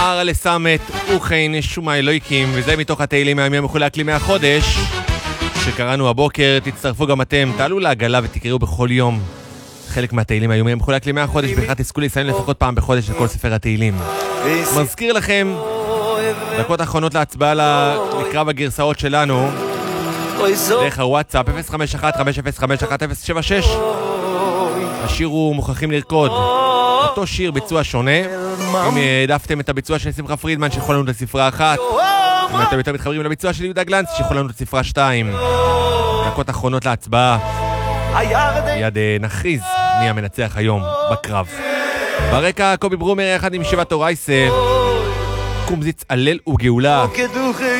ערה לסמת וכן שומע אלוהיקים, וזה מתוך התהילים מהימי המחולק לימי החודש שקראנו הבוקר. תצטרפו גם אתם, תעלו לעגלה ותקראו בכל יום חלק מהתהילים היומי המחולק לימי החודש, בכך תזכו לסיים לפחות פעם בחודש לכל ספר התהילים. מזכיר לכם, דקות האחרונות להצבעה לקרב הגרסאות שלנו דרך הוואטסאפ 051-505-1076. השיר הוא מוכרחים לרקוד, אותו שיר ביצוע שונה. אם העדפתם את הביצוע של שמחה פרידמן, שיכול לנו את הספרה 1. אם אתם יותר מתחברים לביצוע של יהודה גלנץ, שיכול לנו את הספרה 2. דקות אחרונות להצבעה, מיד נכריז מי המנצח היום בקרב. ברקע קובי ברומר יחד עם שבעת אורייסה, קומזיץ הלל וגאולה.